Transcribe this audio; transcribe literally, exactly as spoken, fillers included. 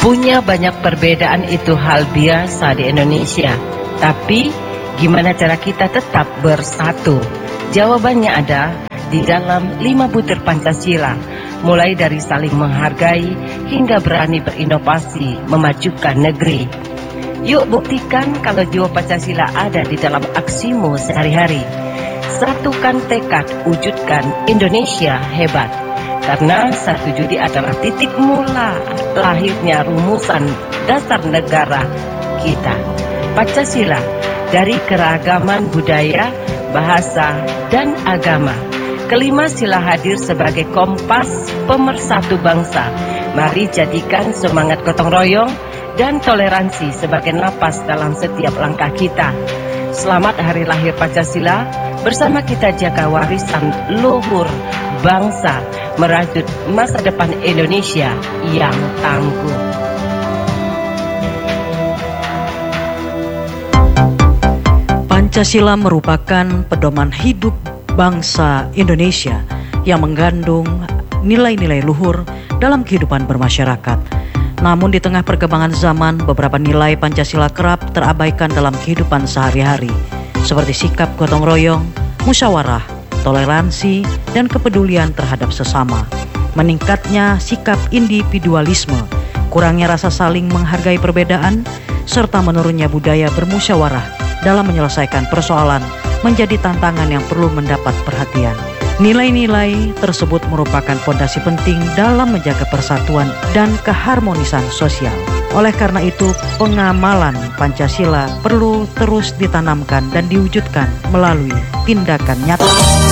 Punya banyak perbedaan itu hal biasa di Indonesia. Tapi, gimana cara kita tetap bersatu? Jawabannya ada di dalam lima butir Pancasila, mulai dari saling menghargai hingga berani berinovasi memajukan negeri. Yuk buktikan kalau jiwa Pancasila ada di dalam aksimu sehari-hari. Satukan tekad, wujudkan Indonesia hebat. Karena satu Juli adalah titik mula lahirnya rumusan dasar negara kita. Pancasila, dari keragaman budaya, bahasa, dan agama. Kelima sila hadir sebagai kompas pemersatu bangsa. Mari jadikan semangat gotong royong dan toleransi sebagai napas dalam setiap langkah kita. Selamat Hari Lahir Pancasila. Bersama kita jaga warisan luhur bangsa, merajut masa depan Indonesia yang tangguh. Pancasila merupakan pedoman hidup bangsa Indonesia yang mengandung nilai-nilai luhur dalam kehidupan bermasyarakat. Namun di tengah perkembangan zaman, beberapa nilai Pancasila kerap terabaikan dalam kehidupan sehari-hari, seperti sikap gotong royong, musyawarah, toleransi, dan kepedulian terhadap sesama. Meningkatnya sikap individualisme, kurangnya rasa saling menghargai perbedaan, serta menurunnya budaya bermusyawarah dalam menyelesaikan persoalan menjadi tantangan yang perlu mendapat perhatian. Nilai-nilai tersebut merupakan fondasi penting dalam menjaga persatuan dan keharmonisan sosial. Oleh karena itu, pengamalan Pancasila perlu terus ditanamkan dan diwujudkan melalui tindakan nyata.